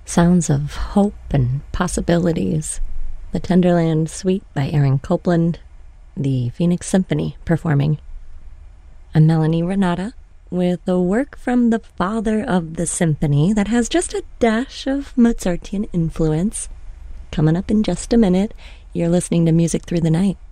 Sounds of hope and possibilities. The Tenderland Suite by Aaron Copland. The Phoenix Symphony performing. I'm Melanie Renata with a work from the father of the symphony that has just a dash of Mozartian influence. Coming up in just a minute, you're listening to Music Through the Night.